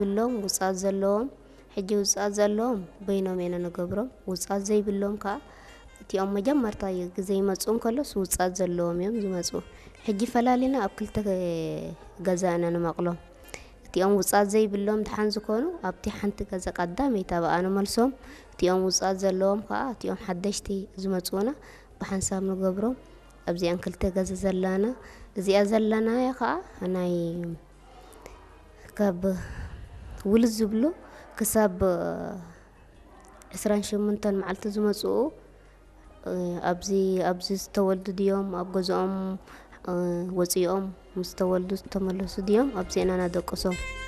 ብሎም ውጻት ዘለዎም ሕጂ ውጻት ዘለዎም በይኖም ኢና ንገብሮም ውጻት ዘይብሎም ከዓ እቲኦም መጀመርታ ግዜ ይመጹን ከሎስ ውጻት ዘለዎም እዮም ዝመጹ ሕጂ ፈላሊና ኣብ ክልተ ገዛ ኢና ንመቕሎም እቲኦም ውጻት ዘይብሎም ድሓን ዝኾኑ ኣብቲ ሓንቲ ገዛ ቀዳመይ ተባኣ ንመልሶም እቲኦም ውጻት ዘለዎም ከዓ እቲኦም ሓደሽቲ ዝመጹና ብሓንሳብ ንገብሮም ኣብዚአን ክልተ ገዛ ዘላና እዚኣ ዘላናያ ከዓ ናይ ካብ ውልድ ዝብሉ ክሳብ 28 መዓልቲ ዝመጹ ኣብዚ ዝተወልዱ ድዮም ኣብ ገዝኦም ወፂኦም ምስ ተወልዱ ተመለሱ ድዮም ኣብዚ ኢና ናደቅሶም